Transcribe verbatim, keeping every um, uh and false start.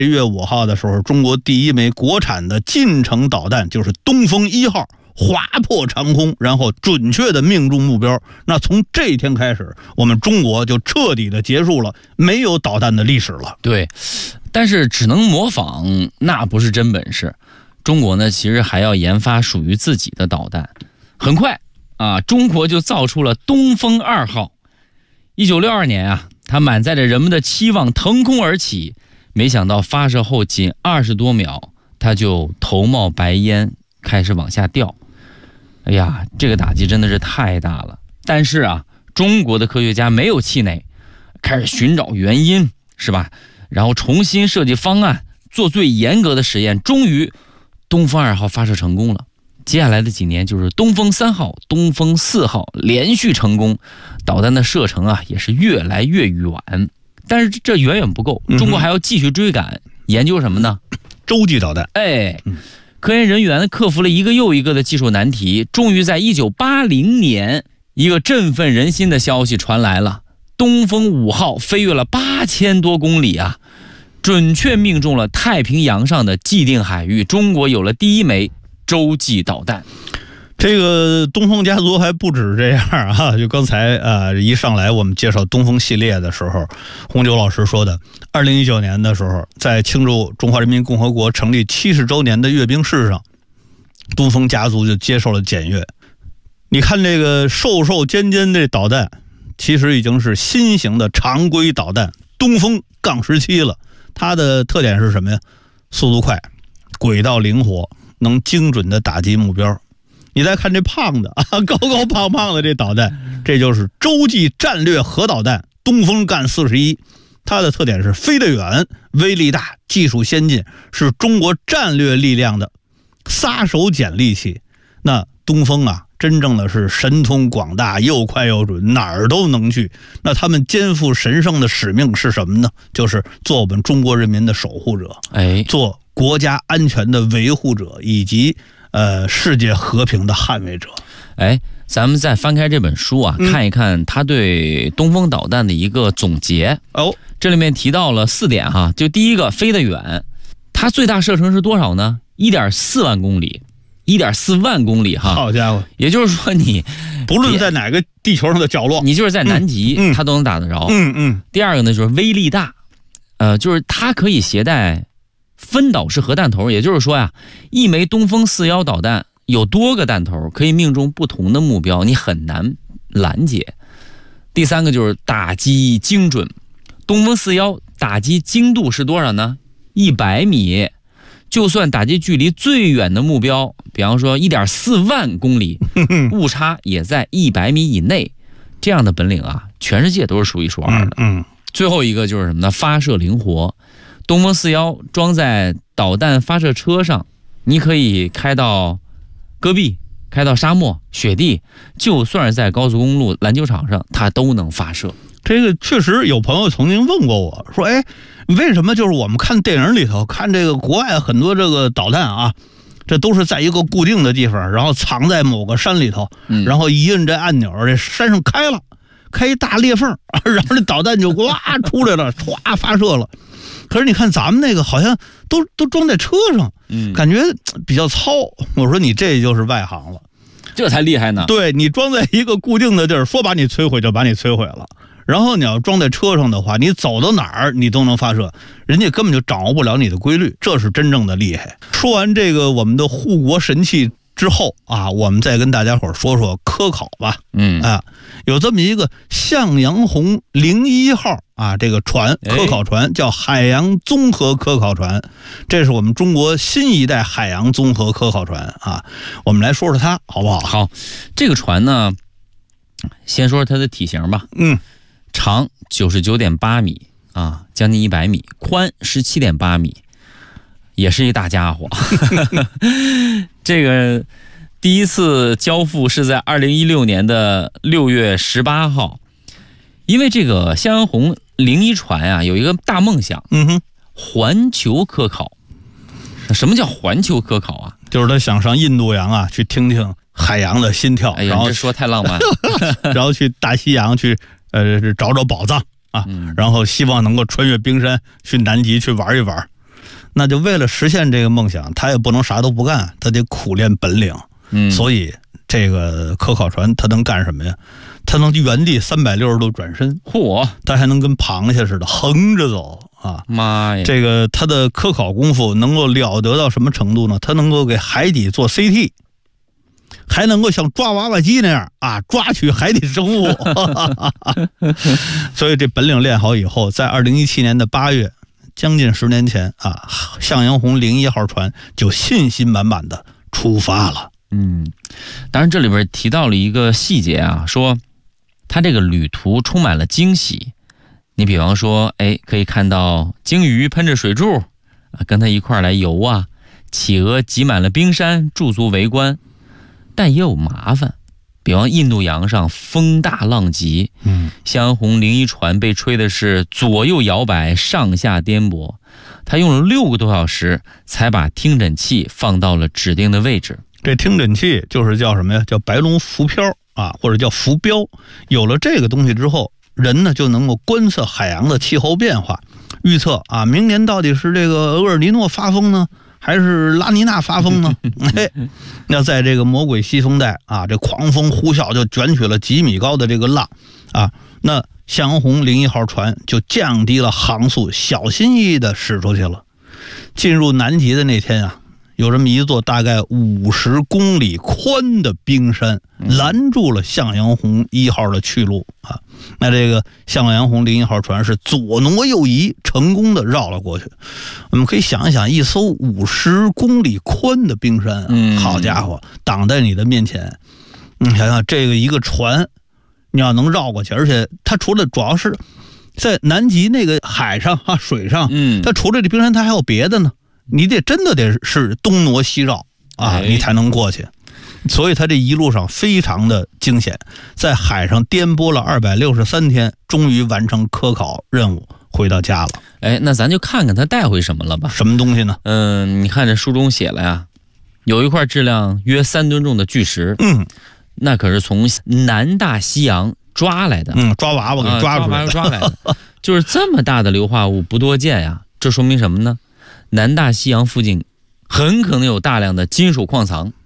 一月五号的时候，中国第一枚国产的近程导弹就是东风一号划破长空，然后准确的命中目标。那从这一天开始，我们中国就彻底的结束了没有导弹的历史了。 对，但是只能模仿那不是真本事。中国呢，其实还要研发属于自己的导弹。很快啊，中国就造出了东风二号。一九六二年啊，它满载着人们的期望腾空而起，没想到发射后仅二十多秒，它就头冒白烟，开始往下掉。哎呀，这个打击真的是太大了。但是啊，中国的科学家没有气馁，开始寻找原因，是吧？然后重新设计方案，做最严格的实验，终于东风二号发射成功了。接下来的几年就是东风三号、东风四号连续成功，导弹的射程啊也是越来越远。但是这远远不够，中国还要继续追赶，嗯、研究什么呢？ 洲际导弹。 哎，科研人员克服了一个又一个的技术难题，终于在一九八零年，一个振奋人心的消息传来了：东风五号飞越了八千多公里啊，准确命中了太平洋上的既定海域，中国有了第一枚洲际导弹。 这个东风家族还不止这样啊！就刚才呃一上来我们介绍东风系列的时候，洪九老师说的，二零一九年的时候，在庆祝中华人民共和国成立七十周年的阅兵式上，东风家族就接受了检阅。你看这个瘦瘦尖尖的导弹，其实已经是新型的常规导弹东风杠十七了。它的特点是什么呀？速度快，轨道灵活，能精准的打击目标。你再看这胖的啊，高高胖胖的这导弹，这就是洲际战略核导弹东风赣四十一。它的特点是飞得远，威力大，技术先进，是中国战略力量的杀手锏利器。那东风啊，真正的是神通广大，又快又准，哪儿都能去。那他们肩负神圣的使命是什么呢？就是做我们中国人民的守护者， 哎， 做国家安全的维护者，以及呃，世界和平的捍卫者。 哎，咱们再翻开这本书啊，嗯、看一看他对东风导弹的一个总结。 哦， 这里面提到了四点哈，就第一个，飞得远，它最大射程是多少呢？一点四万公里，一点四万公里哈。 好家伙！ 也就是说你， 你不论在哪个地球上的角落， 你就是在南极， 嗯、 它都能打得着。 嗯嗯。 第二个呢，就是威力大，呃，就是它可以携带分导式核弹头，也就是说呀，一枚东风四幺导弹有多个弹头，可以命中不同的目标，你很难拦截。第三个就是打击精准，东风四幺打击精度是多少呢？一百米，就算打击距离最远的目标，比方说一点四万公里，误差也在一百米以内，这样的本领啊，全世界都是数一数二的。 嗯。嗯最后一个就是什么呢？发射灵活。东风四幺装在导弹发射车上，你可以开到戈壁，开到沙漠、雪地，就算是在高速公路、篮球场上，它都能发射。 这个确实有朋友曾经问过我说，哎，为什么就是我们看电影里头看这个国外很多这个导弹啊，这都是在一个固定的地方，然后藏在某个山里头， 嗯、 然后一摁这按钮，这山上开了，开一大裂缝，然后这导弹就哇出来了，唰发射了。可是你看咱们那个好像都都装在车上， 嗯， 感觉比较糙。我说你这就是外行了， 这才厉害呢。 对，你装在一个固定的地儿，说把你摧毁就把你摧毁了。然后你要装在车上的话，你走到哪儿你都能发射，人家根本就掌握不了你的规律，这是真正的厉害。说完这个我们的护国神器之后啊，我们再跟大家伙说说科考吧。 嗯啊，有这么一个向阳红零一号啊，这个船科考船叫海洋综合科考船，这是我们中国新一代海洋综合科考船啊。我们来说说它好不好？ 好，这个船呢，先说说它的体型吧。 嗯， 长九十九点八米啊，将近一百米，宽十七点八米。也是一大家伙。这个第一次交付是在二零一六年的六月十八号。因为这个向阳红零一船啊，有一个大梦想， 嗯哼， 环球科考。什么叫环球科考啊？ 就是他想上印度洋啊，去听听海洋的心跳。 哎呀，这说太浪漫了。 然后去大西洋去呃找找宝藏啊、嗯，然后希望能够穿越冰山去南极去玩一玩。 那就为了实现这个梦想，他也不能啥都不干，他得苦练本领。 嗯， 所以这个科考船它能干什么呀？它能原地三百六十度转身， 嚯， 它还能跟螃蟹似的横着走啊！ 妈呀， 这个它的科考功夫能够了得到什么程度呢？它能够给海底做 C T， 还能够像抓娃娃机那样啊抓取海底生物。所以这本领练好以后，在二零一七年的八月，将近十年前啊，向阳红零一号船就信心满满的出发了。 嗯，当然这里边提到了一个细节啊，说他这个旅途充满了惊喜。你比方说，哎，可以看到鲸鱼喷着水柱啊，跟他一块来游啊；企鹅挤满了冰山，驻足围观。但也有麻烦，比方印度洋上风大浪急， 嗯， 向阳红零一船被吹的是左右摇摆，上下颠簸。他用了六个多小时才把听诊器放到了指定的位置。 这听诊器就是叫什么呀？叫白龙浮漂啊，或者叫浮标。有了这个东西之后，人呢就能够观测海洋的气候变化，预测啊，明年到底是这个厄尔尼诺发疯呢，还是拉尼娜发疯呢？哎，那在这个魔鬼西风带啊，这狂风呼啸就卷起了几米高的这个浪啊，那向阳红零一号船就降低了航速，小心翼翼的驶出去了。进入南极的那天啊，有这么一座大概五十公里宽的冰山拦住了向阳红一号的去路啊。那这个向阳红零一号船是左挪右移，成功的绕了过去。我们可以想一想，一艘五十公里宽的冰山啊，好家伙，挡在你的面前。你想想，这个一个船，你要能绕过去，而且它除了主要是在南极那个海上啊水上， 嗯， 它除了这冰山，它还有别的呢。你得真的得是东挪西绕啊，你才能过去。所以他这一路上非常的惊险，在海上颠簸了二百六十三天，终于完成科考任务，回到家了。 哎，那咱就看看他带回什么了吧。 什么东西呢？ 嗯，你看这书中写了呀，有一块质量约三吨重的巨石， 嗯， 那可是从南大西洋抓来的， 嗯，抓娃娃给抓出来的， 啊、抓娃娃抓来的，就是这么大的硫化物不多见呀。这说明什么呢？南大西洋附近很可能有大量的金属矿藏。